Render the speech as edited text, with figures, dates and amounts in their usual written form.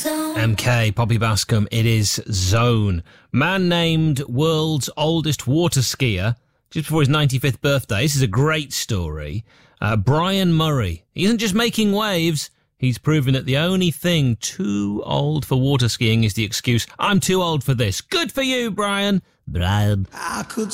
MK, Poppy Bascom, it is Zone. Man named world's oldest water skier just before his 95th birthday. This is a great story. Brian Murray. He isn't just making waves. He's proven that the only thing too old for water skiing is the excuse, I'm too old for this. Good for you, Brian. Brian. I could